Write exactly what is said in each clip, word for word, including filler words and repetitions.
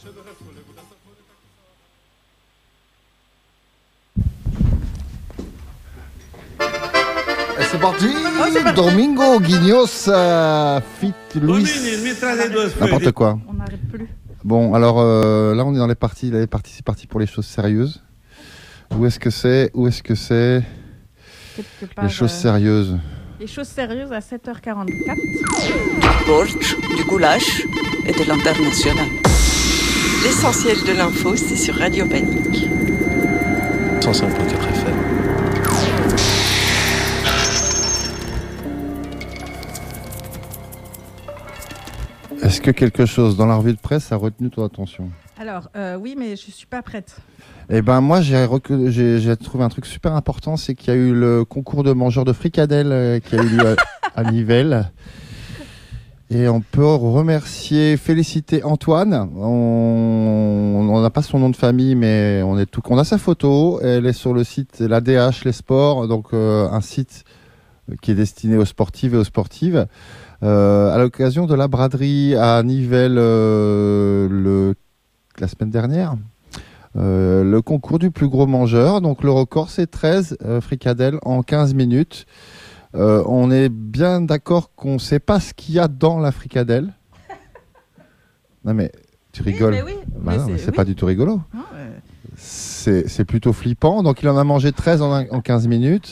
C'est parti, oh, c'est parti. Domingo Guignos, euh, fit Luis. N'importe quoi. On n'arrête plus. Bon, alors euh, là, on est dans les parties. Les parties, c'est parti pour les choses sérieuses. Où est-ce que c'est Où est-ce que c'est part, Les choses euh, sérieuses. Les choses sérieuses à sept heures quarante-quatre. Du borsch, du goulash et de l'international. L'essentiel de l'info, c'est sur Radio Panique. cent cinq virgule quatre F M. Est-ce que quelque chose dans la revue de presse a retenu ton attention ? Alors, euh, oui, mais je ne suis pas prête. Eh ben moi, j'ai, rec- j'ai, j'ai trouvé un truc super important, c'est qu'il y a eu le concours de mangeurs de fricadelles euh, qui a eu lieu à, à Nivelles. Et on peut remercier, féliciter Antoine. On n'a pas son nom de famille, mais on, est tout, on a sa photo. Elle est sur le site La D H Les Sports, donc euh, un site qui est destiné aux sportives et aux sportives. Euh, à l'occasion de la braderie à Nivelles euh, le, la semaine dernière, euh, le concours du plus gros mangeur. Donc le record, c'est treize euh, fricadelles en quinze minutes. Euh, on est bien d'accord qu'on ne sait pas ce qu'il y a dans la fricadelle. Non mais tu rigoles. Oui, mais oui, bah mais non, c'est, mais c'est oui. pas du tout rigolo. Non, mais... c'est, c'est plutôt flippant. Donc il en a mangé treize en, en quinze minutes.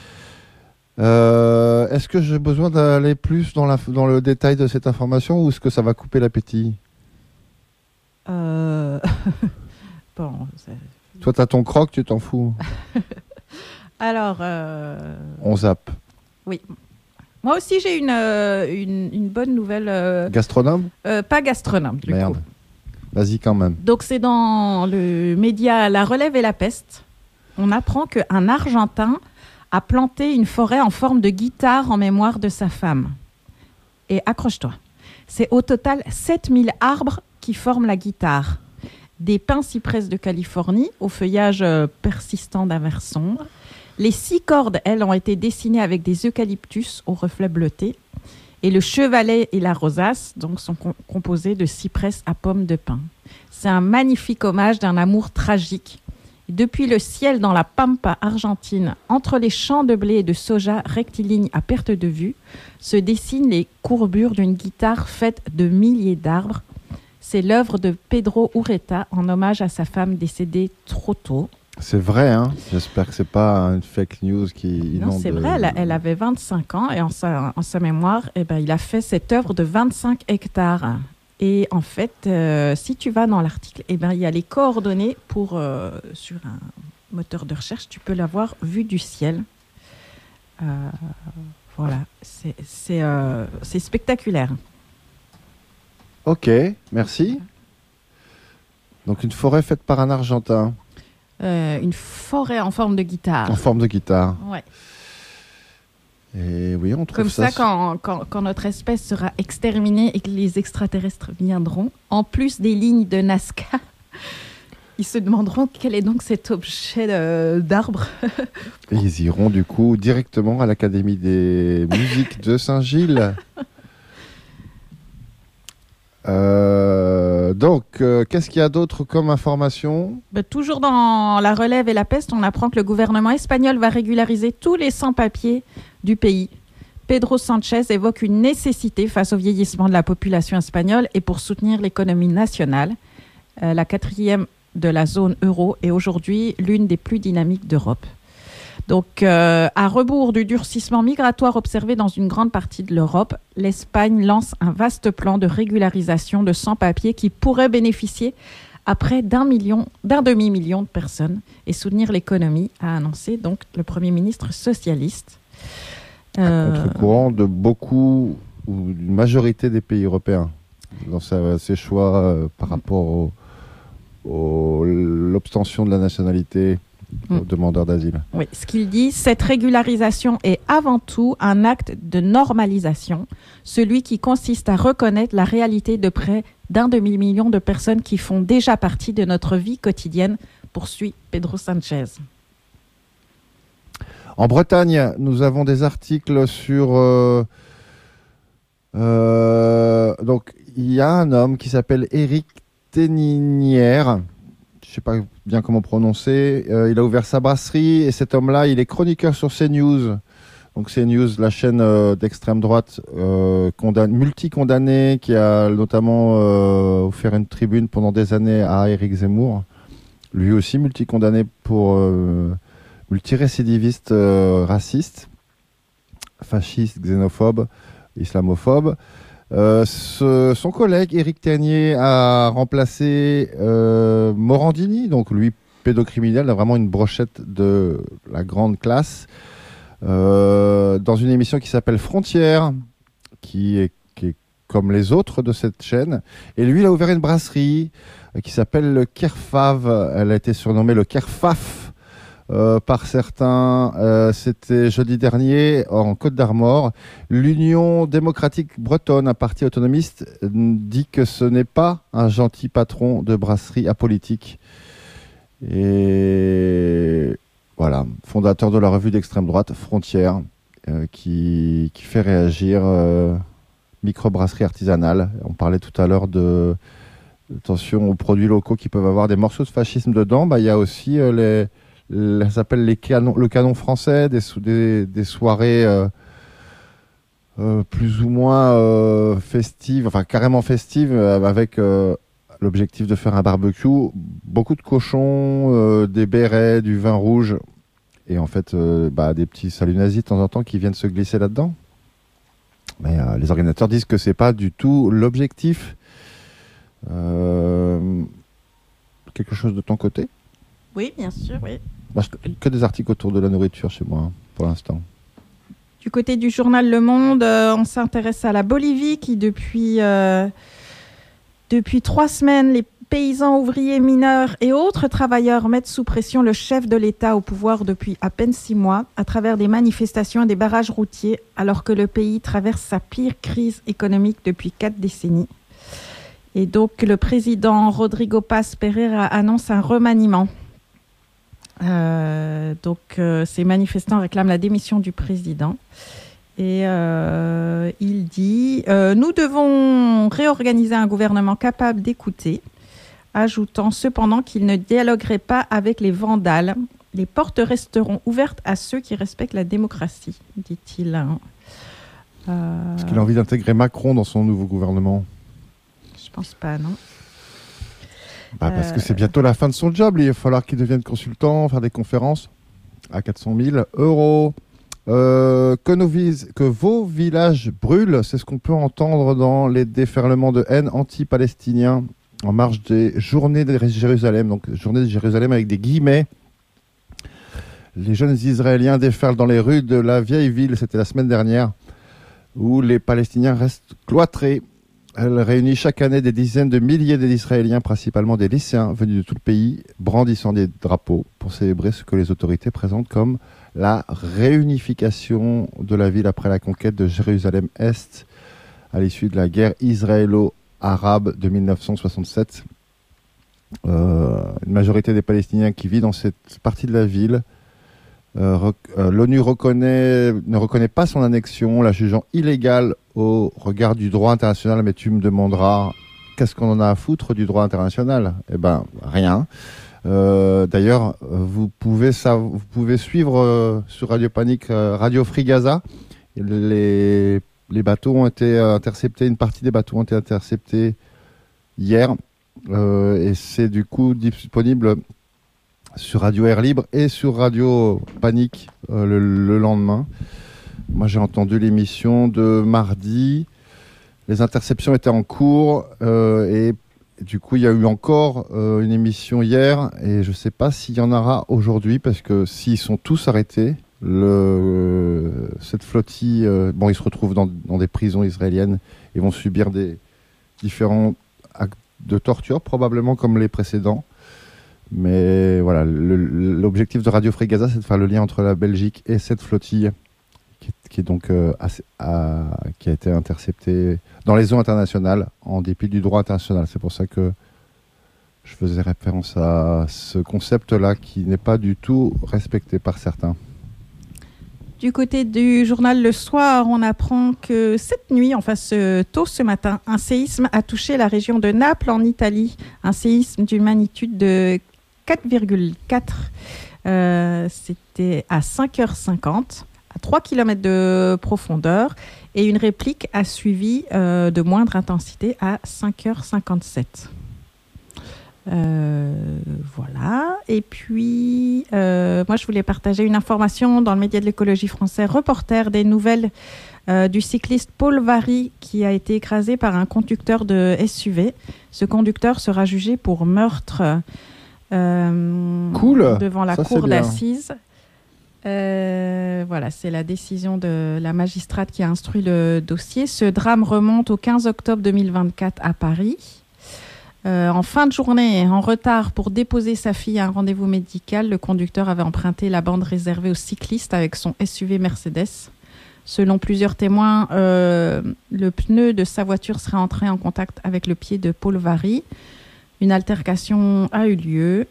Euh, est-ce que j'ai besoin d'aller plus dans, la, dans le détail de cette information ou est-ce que ça va couper l'appétit ? Euh... bon, c'est... Toi, t'as ton croc, tu t'en fous. Alors... Euh... On zappe. Oui. Moi aussi, j'ai une, euh, une, une bonne nouvelle. Euh... Gastronome ? euh, Pas gastronome, du Merde. coup. Vas-y quand même. Donc, c'est dans le média La Relève et la Peste. On apprend qu'un Argentin a planté une forêt en forme de guitare en mémoire de sa femme. Et accroche-toi, c'est au total sept mille arbres qui forment la guitare. Des pins cyprès de Californie, au feuillage euh, persistant d'un vert sombre. Les six cordes, elles, ont été dessinées avec des eucalyptus au reflet bleuté. Et le chevalet et la rosace donc, sont com- composés de cyprès à pommes de pin. C'est un magnifique hommage d'un amour tragique. Depuis le ciel dans la pampa argentine, entre les champs de blé et de soja rectilignes à perte de vue, se dessinent les courbures d'une guitare faite de milliers d'arbres. C'est l'œuvre de Pedro Ureta en hommage à sa femme décédée trop tôt. C'est vrai, hein ? J'espère que c'est pas une fake news qui inonde... Non, c'est vrai, elle, a- elle avait vingt-cinq ans et en sa, en sa mémoire, eh ben, il a fait cette œuvre de vingt-cinq hectares. Et en fait, euh, si tu vas dans l'article, eh ben, il y a les coordonnées pour, euh, sur un moteur de recherche. Tu peux l'avoir vue du ciel. Euh, voilà, c'est, c'est, euh, c'est spectaculaire. Ok, merci. Donc une forêt faite par un Argentin, Euh, une forêt en forme de guitare. en forme de guitare. Ouais. Et oui, on trouve Comme ça, ça... quand, quand, quand notre espèce sera exterminée et que les extraterrestres viendront, en plus des lignes de Nazca, ils se demanderont quel est donc cet objet de- d'arbre. Et ils iront du coup directement à l'Académie des musiques de Saint-Gilles. Euh, donc, euh, qu'est-ce qu'il y a d'autre comme information ? Ben, toujours dans la relève et la peste, on apprend que le gouvernement espagnol va régulariser tous les sans-papiers du pays. Pedro Sanchez évoque une nécessité face au vieillissement de la population espagnole et pour soutenir l'économie nationale. Euh, la quatrième de la zone euro est aujourd'hui l'une des plus dynamiques d'Europe. Donc, euh, à rebours du durcissement migratoire observé dans une grande partie de l'Europe, l'Espagne lance un vaste plan de régularisation de sans-papiers qui pourrait bénéficier à près d'un million, d'un demi-million de personnes et soutenir l'économie, a annoncé donc le Premier ministre socialiste. À contre-courant de beaucoup, ou d'une majorité des pays européens, dans sa- ses choix euh, par rapport au, au- l'obtention de la nationalité aux Mm. demandeurs d'asile. Oui, ce qu'il dit, cette régularisation est avant tout un acte de normalisation, celui qui consiste à reconnaître la réalité de près d'un demi-million de personnes qui font déjà partie de notre vie quotidienne, poursuit Pedro Sanchez. En Bretagne, nous avons des articles sur... euh, euh, donc, il y a un homme qui s'appelle Éric Téninière. Je ne sais pas bien comment prononcer. Euh, il a ouvert sa brasserie et cet homme-là, il est chroniqueur sur CNews. Donc CNews, la chaîne euh, d'extrême droite euh, condamn- multi-condamnée, qui a notamment euh, offert une tribune pendant des années à Éric Zemmour. Lui aussi multi-condamné pour euh, multirécidiviste euh, raciste, fasciste, xénophobe, islamophobe. Euh, ce, son collègue Éric Ternier a remplacé euh, Morandini, donc lui pédocriminel, vraiment une brochette de la grande classe, euh, dans une émission qui s'appelle Frontières, qui est, qui est comme les autres de cette chaîne. Et lui, il a ouvert une brasserie euh, qui s'appelle le Kerfav. Elle a été surnommée le Kerfaf Euh, par certains. Euh, c'était jeudi dernier en Côte d'Armor. L'Union démocratique bretonne, un parti autonomiste, dit que ce n'est pas un gentil patron de brasserie apolitique. Et voilà, fondateur de la revue d'extrême droite Frontières, euh, qui, qui fait réagir euh, microbrasserie artisanale. On parlait tout à l'heure de attention aux produits locaux qui peuvent avoir des morceaux de fascisme dedans. Bah, il y a aussi euh, les ça s'appelle les canons, le canon français, des, des, des soirées euh, euh, plus ou moins euh, festives, enfin carrément festives, euh, avec euh, l'objectif de faire un barbecue, beaucoup de cochons, euh, des bérets, du vin rouge, et en fait euh, bah, des petits saluts nazis de temps en temps qui viennent se glisser là-dedans. Mais euh, les organisateurs disent que c'est pas du tout l'objectif. Euh, quelque chose de ton côté ? Oui, bien sûr, oui. Bah, que des articles autour de la nourriture chez moi, hein, pour l'instant. Du côté du journal Le Monde, euh, on s'intéresse à la Bolivie qui, depuis, euh, depuis trois semaines, les paysans, ouvriers, mineurs et autres travailleurs mettent sous pression le chef de l'État au pouvoir depuis à peine six mois à travers des manifestations et des barrages routiers, alors que le pays traverse sa pire crise économique depuis quatre décennies. Et donc, le président Rodrigo Paz Pereira annonce un remaniement. Euh, donc, euh, ces manifestants réclament la démission du président. Et euh, il dit euh, « Nous devons réorganiser un gouvernement capable d'écouter », ajoutant cependant qu'il ne dialoguerait pas avec les vandales. « Les portes resteront ouvertes à ceux qui respectent la démocratie », dit-il. Euh... Est-ce qu'il a envie d'intégrer Macron dans son nouveau gouvernement ? Je pense pas, non. Bah parce euh... que c'est bientôt la fin de son job. Il va falloir qu'il devienne consultant, faire des conférences à quatre cent mille euros. Euh, que, nos vis- que vos villages brûlent, c'est ce qu'on peut entendre dans les déferlements de haine anti-palestiniens en marge des journées de Jérusalem. Donc, journée de Jérusalem avec des guillemets. Les jeunes Israéliens déferlent dans les rues de la vieille ville, c'était la semaine dernière, où les Palestiniens restent cloîtrés. Elle réunit chaque année des dizaines de milliers d'Israéliens, principalement des lycéens venus de tout le pays, brandissant des drapeaux pour célébrer ce que les autorités présentent comme la réunification de la ville après la conquête de Jérusalem-Est à l'issue de la guerre israélo-arabe de mille neuf cent soixante-sept. Euh, une majorité des Palestiniens qui vivent dans cette partie de la ville, euh, rec- euh, l'ONU reconnaît, ne reconnaît pas son annexion, la jugeant illégale au regard du droit international. Mais tu me demanderas, qu'est-ce qu'on en a à foutre du droit international ? Eh ben, rien. Euh, d'ailleurs, vous pouvez, ça, vous pouvez suivre euh, sur Radio Panique, euh, Radio Free Gaza. Les, les bateaux ont été interceptés, une partie des bateaux ont été interceptés hier. Euh, et c'est du coup disponible sur Radio Air Libre et sur Radio Panique euh, le, le lendemain. Moi, j'ai entendu l'émission de mardi. Les interceptions étaient en cours euh, et du coup, il y a eu encore euh, une émission hier et je ne sais pas s'il y en aura aujourd'hui parce que s'ils sont tous arrêtés, le, euh, cette flottille, euh, bon, ils se retrouvent dans, dans des prisons israéliennes et vont subir des différents actes de torture, probablement comme les précédents. Mais voilà, le, l'objectif de Radio Free Gaza, c'est de faire le lien entre la Belgique et cette flottille qui est, qui est donc euh, assez, à, qui a été interceptée dans les eaux internationales en dépit du droit international. C'est pour ça que je faisais référence à ce concept-là qui n'est pas du tout respecté par certains. Du côté du journal Le Soir, on apprend que cette nuit, enfin ce, tôt ce matin, un séisme a touché la région de Naples en Italie. Un séisme d'une magnitude de quatre virgule quatre. Euh, c'était à cinq heures cinquante, à trois kilomètres de profondeur. Et une réplique a suivi euh, de moindre intensité à cinq heures cinquante-sept. Euh, voilà. Et puis, euh, moi, je voulais partager une information dans le média de l'écologie français, reporter des nouvelles euh, du cycliste Paul Varry qui a été écrasé par un conducteur de S U V. Ce conducteur sera jugé pour meurtre euh, cool. devant la Ça, cour c'est bien. d'assises. Euh, voilà, c'est la décision de la magistrate qui a instruit le dossier. Ce drame remonte au quinze octobre deux mille vingt-quatre à Paris. Euh, en fin de journée, en retard pour déposer sa fille à un rendez-vous médical, le conducteur avait emprunté la bande réservée aux cyclistes avec son S U V Mercedes. Selon plusieurs témoins, euh, le pneu de sa voiture serait entré en contact avec le pied de Paul Varry. Une altercation a eu lieu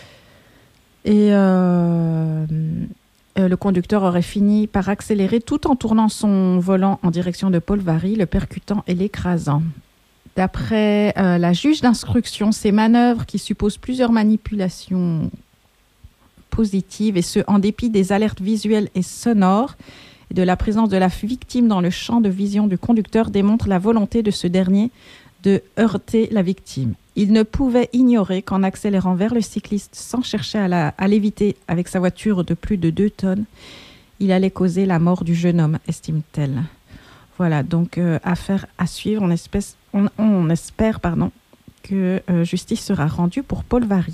et euh, euh, le conducteur aurait fini par accélérer tout en tournant son volant en direction de Paul Varry, le percutant et l'écrasant. D'après euh, la juge d'instruction, ces manœuvres qui supposent plusieurs manipulations positives, et ce, en dépit des alertes visuelles et sonores, et de la présence de la victime dans le champ de vision du conducteur, démontrent la volonté de ce dernier de heurter la victime. Il ne pouvait ignorer qu'en accélérant vers le cycliste sans chercher à, la, à l'éviter avec sa voiture de plus de deux tonnes, il allait causer la mort du jeune homme, estime-t-elle. Voilà, donc euh, affaire à suivre. On, espèce, on, on espère pardon, que euh, justice sera rendue pour Paul Varry.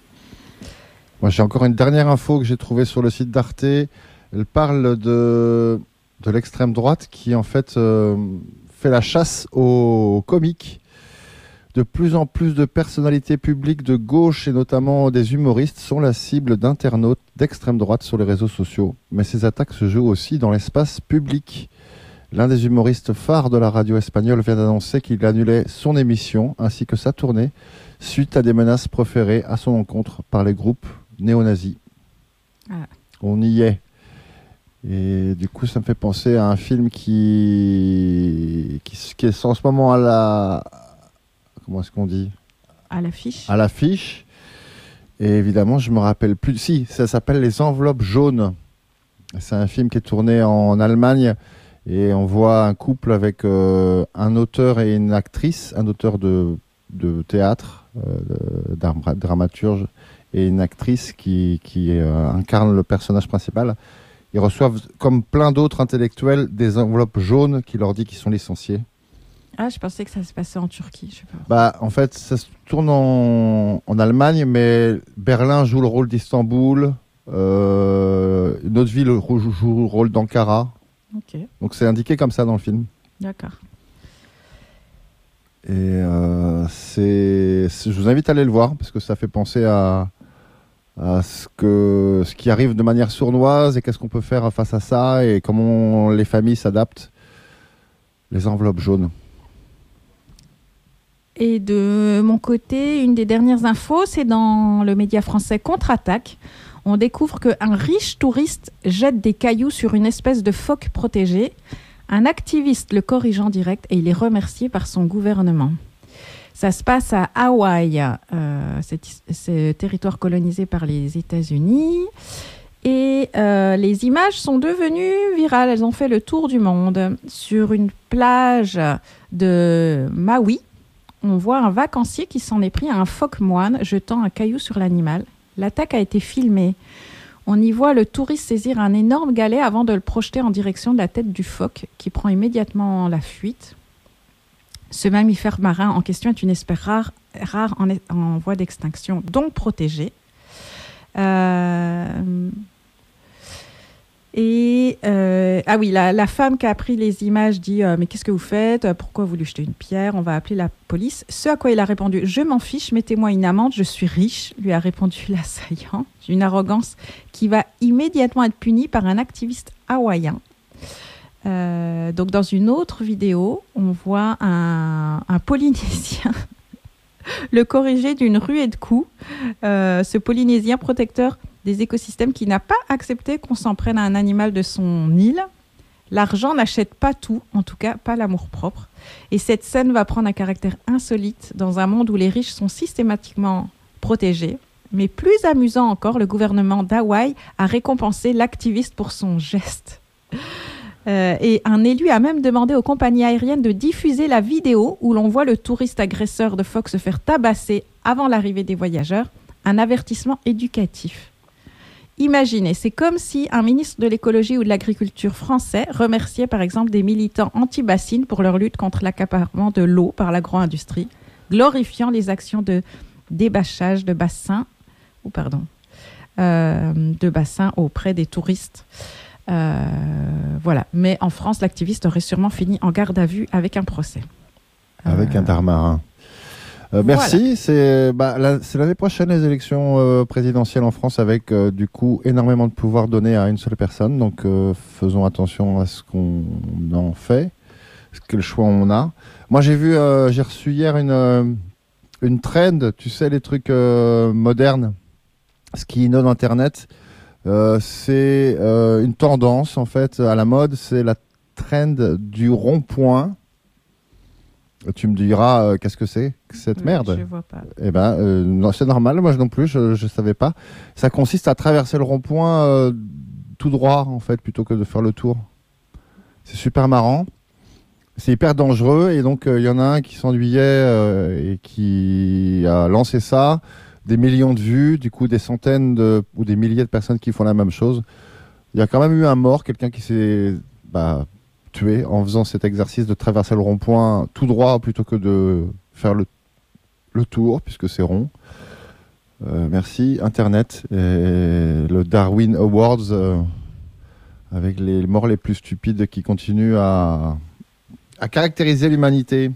Moi, j'ai encore une dernière info que j'ai trouvée sur le site d'Arte. Elle parle de, de l'extrême droite qui, en fait, euh, fait la chasse aux comiques. De plus en plus de personnalités publiques de gauche et notamment des humoristes sont la cible d'internautes d'extrême droite sur les réseaux sociaux. Mais ces attaques se jouent aussi dans l'espace public. L'un des humoristes phares de la radio espagnole vient d'annoncer qu'il annulait son émission ainsi que sa tournée suite à des menaces proférées à son encontre par les groupes néo-nazis. Ah. On y est. Et du coup, ça me fait penser à un film qui, qui, qui est en ce moment à la... Comment est-ce qu'on dit ? À l'affiche. À l'affiche. Et évidemment, je me rappelle plus... Si, ça s'appelle Les Enveloppes jaunes. C'est un film qui est tourné en Allemagne. Et on voit un couple avec euh, un auteur et une actrice, un auteur de, de théâtre, euh, de, dramaturge, et une actrice qui, qui euh, incarne le personnage principal. Ils reçoivent, comme plein d'autres intellectuels, des enveloppes jaunes qui leur disent qu'ils sont licenciés. Ah, je pensais que ça se passait en Turquie. Je sais pas. Bah, en fait, ça se tourne en, en Allemagne, mais Berlin joue le rôle d'Istanbul, euh, une autre ville joue, joue le rôle d'Ankara. Ok, Donc c'est indiqué comme ça dans le film. d'accord. Et euh, c'est, c'est, je vous invite à aller le voir parce que ça fait penser à, à ce, que, ce qui arrive de manière sournoise et qu'est-ce qu'on peut faire face à ça et comment les familles s'adaptent. Les enveloppes jaunes. Et de mon côté, une des dernières infos, c'est dans le média français Contre-Attaque. On découvre qu'un riche touriste jette des cailloux sur une espèce de phoque protégée. Un activiste le corrige en direct et il est remercié par son gouvernement. Ça se passe à Hawaï, euh, c'est, c'est territoire colonisé par les États-Unis. Et euh, les images sont devenues virales, elles ont fait le tour du monde. Sur une plage de Maui, on voit un vacancier qui s'en est pris à un phoque moine jetant un caillou sur l'animal. L'attaque a été filmée. On y voit le touriste saisir un énorme galet avant de le projeter en direction de la tête du phoque, qui prend immédiatement la fuite. Ce mammifère marin en question est une espèce rare, rare en, en voie d'extinction, donc protégée. Euh... Et euh, ah oui, la, la femme qui a pris les images dit euh, mais qu'est-ce que vous faites ? Pourquoi vous lui jetez une pierre ? On va appeler la police. Ce à quoi il a répondu : je m'en fiche, mettez-moi une amende, je suis riche, lui a répondu l'assaillant. Une arrogance qui va immédiatement être punie par un activiste hawaïen. Euh, donc dans une autre vidéo, on voit un, un Polynésien le corriger d'une ruée de coups. Euh, ce Polynésien protecteur des écosystèmes qui n'a pas accepté qu'on s'en prenne à un animal de son île. L'argent n'achète pas tout, en tout cas pas l'amour-propre. Et cette scène va prendre un caractère insolite dans un monde où les riches sont systématiquement protégés. Mais plus amusant encore, le gouvernement d'Hawaï a récompensé l'activiste pour son geste. Euh, et un élu a même demandé aux compagnies aériennes de diffuser la vidéo où l'on voit le touriste agresseur de phoques se faire tabasser avant l'arrivée des voyageurs. Un avertissement éducatif. Imaginez, c'est comme si un ministre de l'écologie ou de l'agriculture français remerciait par exemple des militants anti-bassines pour leur lutte contre l'accaparement de l'eau par l'agro-industrie, glorifiant les actions de débâchage de bassins, ou pardon, euh, de bassins auprès des touristes. Euh, voilà. Mais en France, l'activiste aurait sûrement fini en garde à vue avec un procès. Avec euh, un tarmarin. Euh, merci. Voilà. C'est, bah, la, c'est l'année prochaine les élections euh, présidentielles en France avec euh, du coup énormément de pouvoir donné à une seule personne. Donc euh, faisons attention à ce qu'on en fait, quel choix on a. Moi j'ai vu, euh, j'ai reçu hier une euh, une trend, tu sais les trucs euh, modernes, ce qui innove Internet. Euh, c'est euh, une tendance en fait à la mode, c'est la trend du rond-point. Tu me diras euh, qu'est-ce que c'est que cette merde. Je vois pas. Eh ben, euh, non, c'est normal. Moi non plus, je je savais pas. Ça consiste à traverser le rond-point euh, tout droit en fait, plutôt que de faire le tour. C'est super marrant. C'est hyper dangereux et donc il euh, y en a un qui s'ennuyait euh, et qui a lancé ça. Des millions de vues, du coup des centaines de ou des milliers de personnes qui font la même chose. Il y a quand même eu un mort, quelqu'un qui s'est bah, tué en faisant cet exercice de traverser le rond-point tout droit plutôt que de faire le, le tour, puisque c'est rond. Euh, merci Internet et le Darwin Awards euh, avec les morts les plus stupides qui continuent à, à caractériser l'humanité.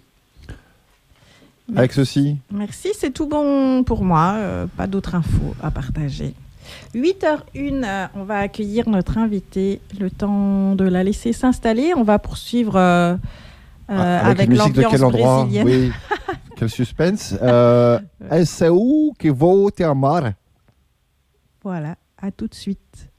Merci. Avec ceci. Merci, c'est tout bon pour moi. Euh, pas d'autres infos à partager. huit heures une, euh, on va accueillir notre invitée. Le temps de la laisser s'installer. On va poursuivre euh, Ah, avec, avec musique de l'ambiance quel endroit? brésilienne. Oui. Quel suspense. Euh, Esse où que vou te amar. Voilà, à tout de suite.